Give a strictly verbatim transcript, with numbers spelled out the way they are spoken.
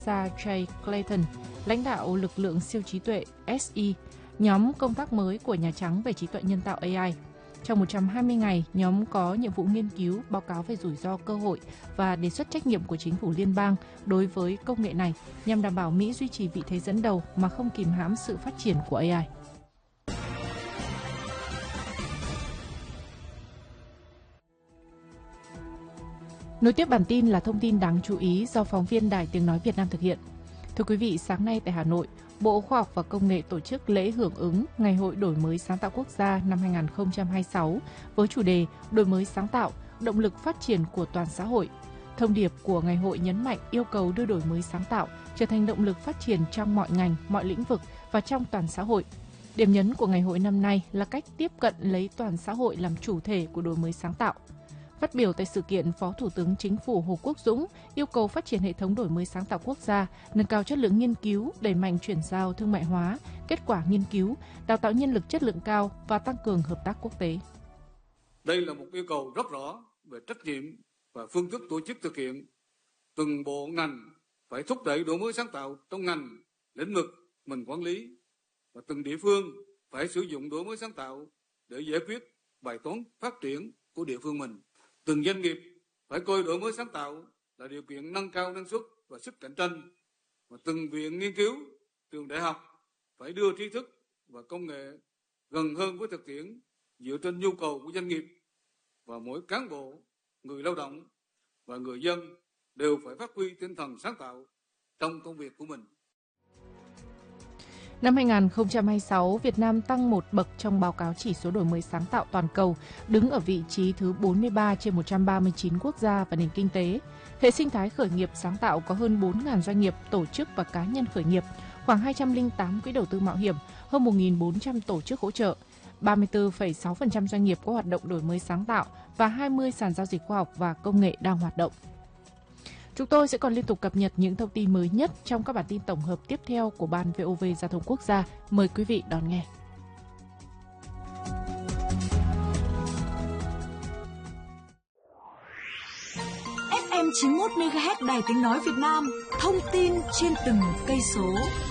gia Jay Clayton, lãnh đạo lực lượng siêu trí tuệ S E, nhóm công tác mới của Nhà Trắng về trí tuệ nhân tạo A I. Trong một trăm hai mươi ngày, nhóm có nhiệm vụ nghiên cứu, báo cáo về rủi ro cơ hội và đề xuất trách nhiệm của chính phủ liên bang đối với công nghệ này nhằm đảm bảo Mỹ duy trì vị thế dẫn đầu mà không kìm hãm sự phát triển của A I. Nối tiếp bản tin là thông tin đáng chú ý do phóng viên Đài Tiếng Nói Việt Nam thực hiện. Thưa quý vị, sáng nay tại Hà Nội, Bộ Khoa học và Công nghệ tổ chức lễ hưởng ứng Ngày hội đổi mới sáng tạo quốc gia năm hai không hai sáu với chủ đề Đổi mới sáng tạo, động lực phát triển của toàn xã hội. Thông điệp của ngày hội nhấn mạnh yêu cầu đưa đổi mới sáng tạo trở thành động lực phát triển trong mọi ngành, mọi lĩnh vực và trong toàn xã hội. Điểm nhấn của ngày hội năm nay là cách tiếp cận lấy toàn xã hội làm chủ thể của đổi mới sáng tạo. Phát biểu tại sự kiện, Phó Thủ tướng Chính phủ Hồ Quốc Dũng yêu cầu phát triển hệ thống đổi mới sáng tạo quốc gia, nâng cao chất lượng nghiên cứu, đẩy mạnh chuyển giao thương mại hóa, kết quả nghiên cứu, đào tạo nhân lực chất lượng cao và tăng cường hợp tác quốc tế. Đây là một yêu cầu rất rõ về trách nhiệm và phương thức tổ chức thực hiện. Từng bộ ngành phải thúc đẩy đổi mới sáng tạo trong ngành, lĩnh vực mình quản lý, và từng địa phương phải sử dụng đổi mới sáng tạo để giải quyết bài toán phát triển của địa phương mình. Từng doanh nghiệp phải coi đổi mới sáng tạo là điều kiện nâng cao năng suất và sức cạnh tranh, và từng viện nghiên cứu, trường đại học phải đưa tri thức và công nghệ gần hơn với thực tiễn dựa trên nhu cầu của doanh nghiệp, và mỗi cán bộ, người lao động và người dân đều phải phát huy tinh thần sáng tạo trong công việc của mình. Năm hai không hai sáu, Việt Nam tăng một bậc trong báo cáo chỉ số đổi mới sáng tạo toàn cầu, đứng ở vị trí thứ bốn mươi ba trên một trăm ba mươi chín quốc gia và nền kinh tế. Hệ sinh thái khởi nghiệp sáng tạo có hơn bốn nghìn doanh nghiệp, tổ chức và cá nhân khởi nghiệp, khoảng hai trăm lẻ tám quỹ đầu tư mạo hiểm, hơn một nghìn bốn trăm tổ chức hỗ trợ, ba mươi tư phẩy sáu phần trăm doanh nghiệp có hoạt động đổi mới sáng tạo và hai mươi sàn giao dịch khoa học và công nghệ đang hoạt động. Chúng tôi sẽ còn liên tục cập nhật những thông tin mới nhất trong các bản tin tổng hợp tiếp theo của Ban vê o vê Giao thông Quốc gia. Mời quý vị đón nghe. ép em chín mươi mốt mê ga héc Đài Tiếng Nói Việt Nam, thông tin trên từng cây số.